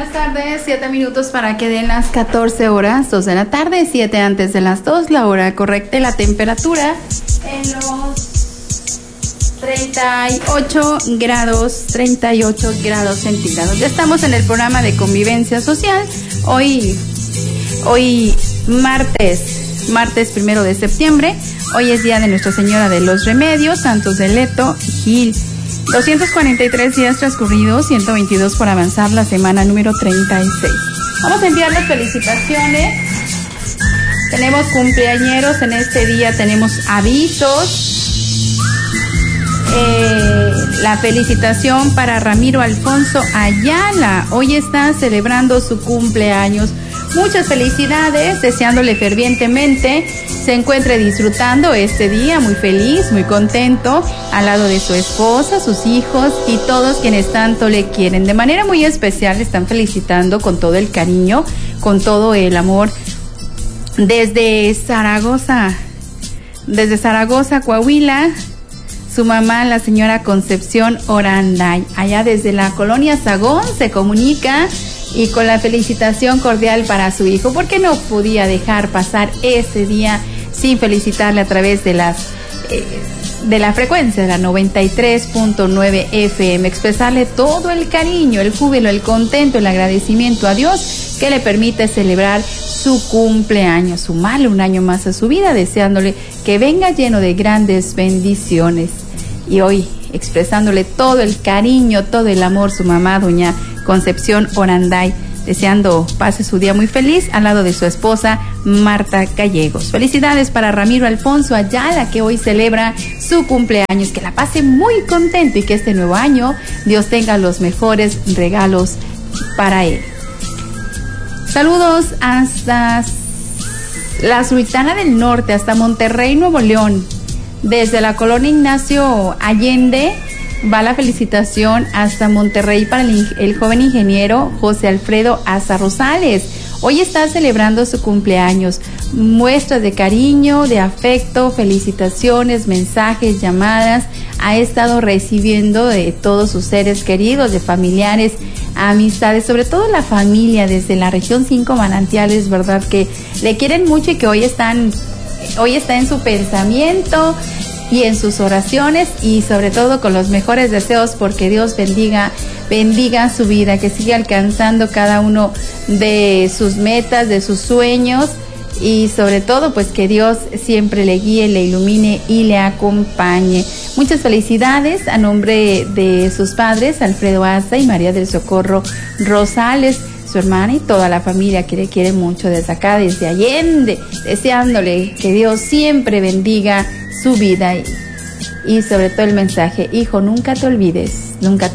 Buenas tardes, 7 minutos para que den las 14 horas, 2 de la tarde, 7 antes de las 2, la hora correcta y la temperatura en los 38 grados centígrados. Ya estamos en el programa de convivencia social. Hoy martes 1 de septiembre. Hoy es día de Nuestra Señora de los Remedios, Santos de Leto y Gil. 243 días transcurridos, 122 por avanzar la semana número 36. Vamos a enviar las felicitaciones. Tenemos cumpleañeros en este día, tenemos avisos. La felicitación para Ramiro Alfonso Ayala. Hoy está celebrando su cumpleaños. Muchas felicidades, deseándole fervientemente se encuentre disfrutando este día muy feliz, muy contento, al lado de su esposa, sus hijos y todos quienes tanto le quieren. De manera muy especial le están felicitando con todo el cariño, con todo el amor, desde Zaragoza, Coahuila, su mamá, la señora Concepción Oranday. Allá desde la colonia Sagón se comunica y con la felicitación cordial para su hijo, porque no podía dejar pasar ese día sin felicitarle a través de la frecuencia de la 93.9 FM, expresarle todo el cariño, el júbilo, el contento, el agradecimiento a Dios que le permite celebrar su cumpleaños, sumarle un año más a su vida, deseándole que venga lleno de grandes bendiciones. Y hoy expresándole todo el cariño, todo el amor, su mamá, doña Concepción Oranday, deseando pase su día muy feliz al lado de su esposa Marta Gallegos. Felicidades para Ramiro Alfonso Ayala, que hoy celebra su cumpleaños. Que la pase muy contento y que este nuevo año Dios tenga los mejores regalos para él. Saludos hasta la Sultana del Norte, hasta Monterrey, Nuevo León. Desde la colonia Ignacio Allende va la felicitación hasta Monterrey para el joven ingeniero José Alfredo Aza Rosales. Hoy está celebrando su cumpleaños. Muestras de cariño, de afecto, felicitaciones, mensajes, llamadas. Ha estado recibiendo de todos sus seres queridos, de familiares, amistades, sobre todo la familia desde la región 5 Manantiales, ¿verdad? Que le quieren mucho y que hoy está en su pensamiento y en sus oraciones, y sobre todo con los mejores deseos porque Dios bendiga su vida, que siga alcanzando cada uno de sus metas, de sus sueños, y sobre todo pues que Dios siempre le guíe, le ilumine y le acompañe. Muchas felicidades a nombre de sus padres, Alfredo Aza y María del Socorro Rosales, su hermana y toda la familia que le quiere mucho desde acá, desde Allende, deseándole que Dios siempre bendiga su vida y sobre todo el mensaje: hijo, nunca te olvides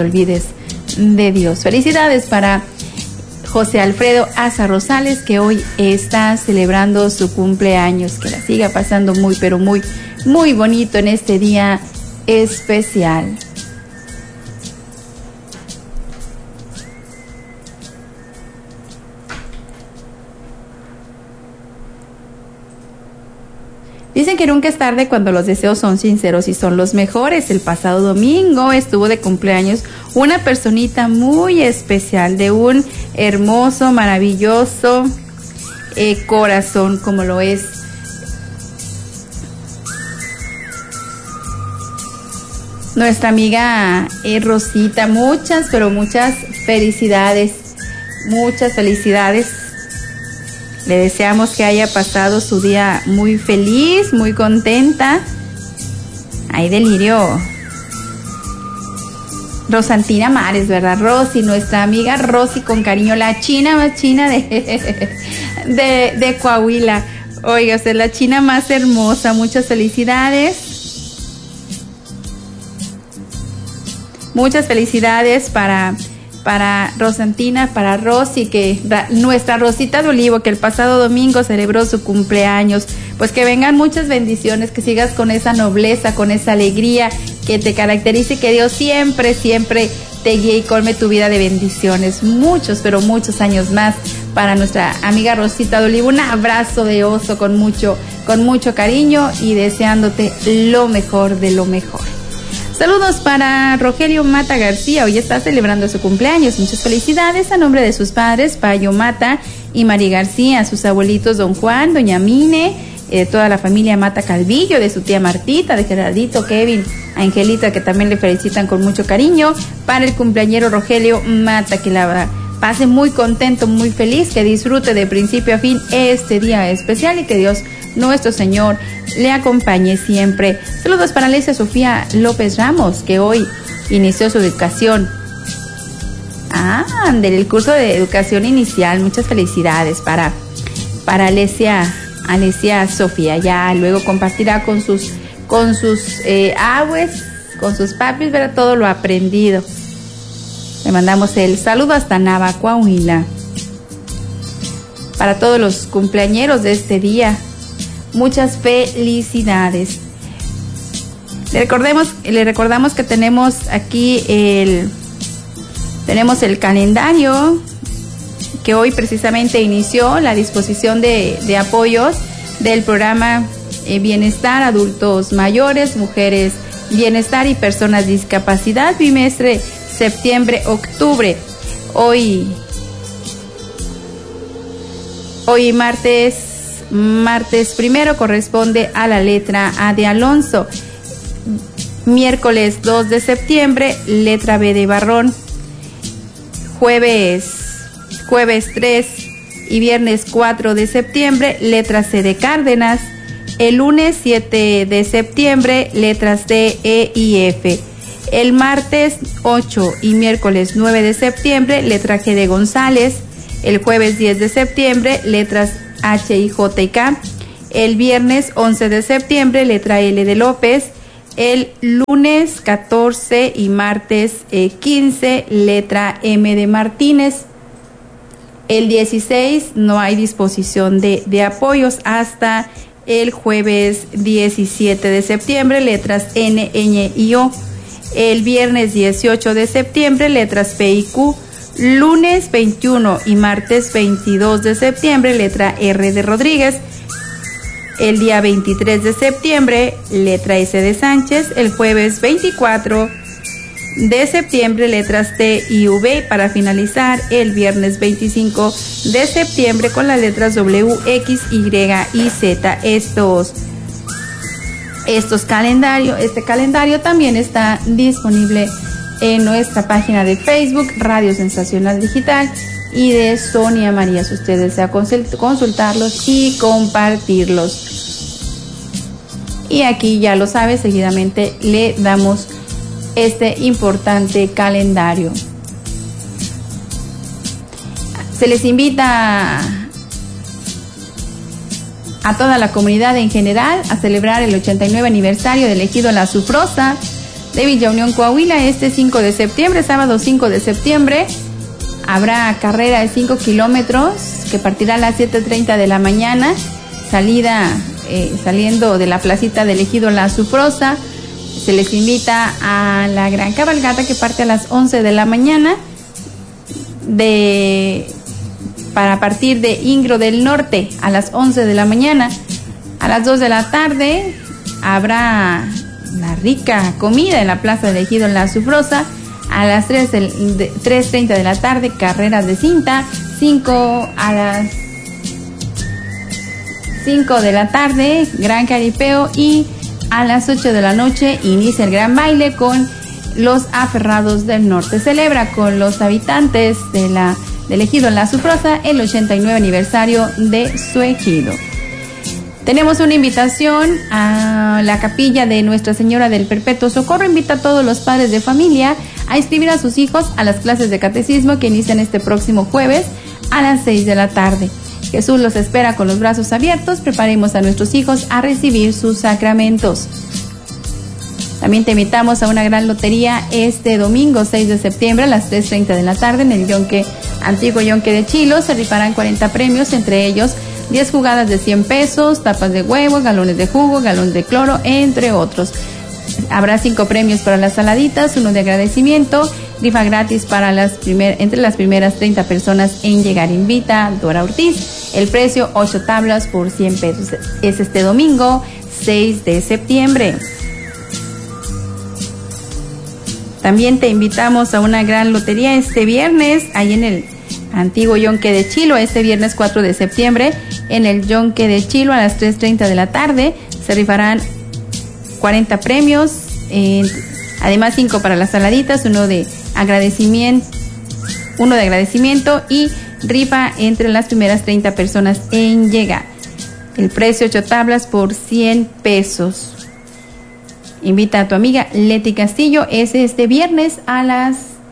de Dios. Felicidades para José Alfredo Aza Rosales, que hoy está celebrando su cumpleaños. Que la siga pasando muy, pero muy, muy bonito en este día especial. Dicen que nunca es tarde cuando los deseos son sinceros y son los mejores. El pasado domingo estuvo de cumpleaños una personita muy especial, de un hermoso, maravilloso corazón, como lo es nuestra amiga Rosita. Muchas, pero muchas felicidades. Muchas felicidades. Le deseamos que haya pasado su día muy feliz, muy contenta. Ay, delirio. Rosantina Mares, ¿verdad? Rosy, nuestra amiga Rosy, con cariño, la china más china de Coahuila. Oiga, usted es la china más hermosa. Muchas felicidades. Muchas felicidades para Rosantina, para Rosy, que nuestra Rosita de Olivo, que el pasado domingo celebró su cumpleaños. Pues que vengan muchas bendiciones, que sigas con esa nobleza, con esa alegría que te caracterice, que Dios siempre, siempre te guíe y colme tu vida de bendiciones. Muchos, pero muchos años más para nuestra amiga Rosita de Olivo. Un abrazo de oso con mucho cariño y deseándote lo mejor de lo mejor. Saludos para Rogelio Mata García, hoy está celebrando su cumpleaños. Muchas felicidades a nombre de sus padres, Payo Mata y Mari García, sus abuelitos Don Juan, Doña Mine, toda la familia Mata Calvillo, de su tía Martita, de Gerardito, Kevin, Angelita, que también le felicitan con mucho cariño. Para el cumpleañero Rogelio Mata, que la pase muy contento, muy feliz, que disfrute de principio a fin este día especial y que Dios nuestro Señor le acompañe siempre. Saludos para Alesia Sofía López Ramos, que hoy inició su educación. Del curso de educación inicial. Muchas felicidades para Alesia Sofía. Ya luego compartirá con sus abues, con sus papis, verá todo lo aprendido. Le mandamos el saludo hasta Nava, Coahuila. Para todos los cumpleañeros de este día, muchas felicidades. Le recordamos que tenemos aquí el calendario que hoy precisamente inició la disposición de apoyos del programa Bienestar, Adultos Mayores, Mujeres Bienestar y Personas Discapacidad, bimestre septiembre-octubre. Hoy martes primero corresponde a la letra A de Alonso. Miércoles 2 de septiembre, letra B de Barrón. Jueves 3 y viernes 4 de septiembre, letra C de Cárdenas. El lunes 7 de septiembre, letras D, E y F. El martes 8 y miércoles 9 de septiembre, letra G de González. El jueves 10 de septiembre, letras H y J y K. El viernes 11 de septiembre, letra L de López. El lunes 14 y martes 15, letra M de Martínez. El 16 no hay disposición de apoyos hasta el jueves 17 de septiembre, letras N, Ñ y O. El viernes 18 de septiembre, letras P y Q. Lunes 21 y martes 22 de septiembre, letra R de Rodríguez. El día 23 de septiembre, letra S de Sánchez. El jueves 24 de septiembre, letras T y V. Para finalizar, el viernes 25 de septiembre con las letras W, X, Y y Z. Este calendario también está disponible en nuestra página de Facebook, Radio Sensacional Digital, y de Sonia María, si usted desea consultarlos y compartirlos. Y aquí ya lo sabe, seguidamente le damos este importante calendario. Se les invita a toda la comunidad en general a celebrar el 89 aniversario del ejido La Sufrosa de Villa Unión, Coahuila, este 5 de septiembre, sábado 5 de septiembre. Habrá carrera de 5 kilómetros que partirá a las 7:30 de la mañana, saliendo de la placita del ejido La Sufrosa. Se les invita a la gran cabalgata que parte a las 11 de la mañana para partir de Ingro del Norte a las 11 de la mañana. A las 2 de la tarde habrá la rica comida en la plaza del ejido La Sufrosa. A las 3:30 de la tarde, carreras de cinta. A las 5 de la tarde, gran caripeo, y a las 8 de la noche inicia el gran baile con los aferrados del norte. Celebra con los habitantes del ejido La Sufrosa el 89 aniversario de su ejido. Tenemos una invitación a la capilla de Nuestra Señora del Perpetuo Socorro. Invita a todos los padres de familia a inscribir a sus hijos a las clases de catecismo que inician este próximo jueves a las 6 de la tarde. Jesús los espera con los brazos abiertos. Preparemos a nuestros hijos a recibir sus sacramentos. También te invitamos a una gran lotería este domingo 6 de septiembre a las 3:30 de la tarde en el antiguo Yonque de Chilo. Se rifarán 40 premios, entre ellos 10 jugadas de 100 pesos, tapas de huevo, galones de jugo, galón de cloro, entre otros. Habrá 5 premios para las saladitas, uno de agradecimiento, rifa gratis para entre las primeras 30 personas en llegar. Invita Dora Ortiz. El precio 8 tablas por 100 pesos. Es este domingo 6 de septiembre. También te invitamos a una gran lotería este viernes, ahí en el antiguo Yonque de Chilo, este viernes 4 de septiembre, en el Yonque de Chilo a las 3:30 de la tarde. Se rifarán 40 premios, además 5 para las saladitas, uno de agradecimiento y rifa entre las primeras 30 personas en llegar. El precio 8 tablas por 100 pesos. Invita a tu amiga Leti Castillo. Es este viernes a las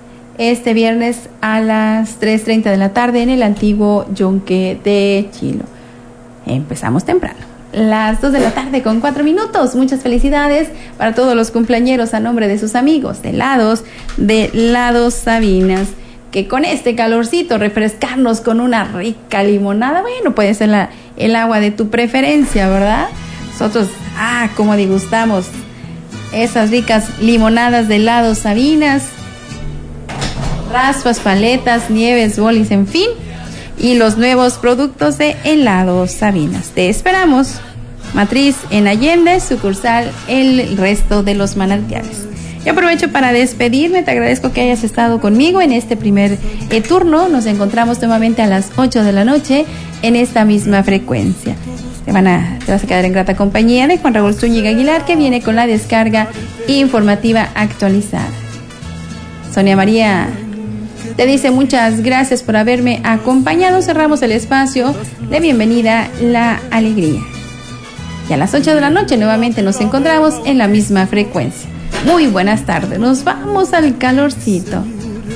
3:30 de la tarde en el antiguo Yonque de Chilo. Empezamos temprano. Las 2 de la tarde con 4 minutos. Muchas felicidades para todos los cumpleañeros a nombre de sus amigos de Helados Sabinas. Que con este calorcito refrescarnos con una rica limonada. Bueno, puede ser el agua de tu preferencia, ¿verdad? Nosotros, como degustamos esas ricas limonadas de Helados Sabinas, raspas, paletas, nieves, bolis, en fin, y los nuevos productos de Helados Sabinas. Te esperamos. Matriz en Allende, sucursal El Resto de los Manantiales. Yo aprovecho para despedirme. Te agradezco que hayas estado conmigo en este primer turno. Nos encontramos nuevamente a las 8 de la noche en esta misma frecuencia. Te vas a quedar en grata compañía de Juan Raúl Zúñiga Aguilar, que viene con la descarga informativa actualizada. Sonia María te dice muchas gracias por haberme acompañado. Cerramos el espacio de bienvenida La Alegría. Y a las 8 de la noche nuevamente nos encontramos en la misma frecuencia. Muy buenas tardes. Nos vamos al calorcito.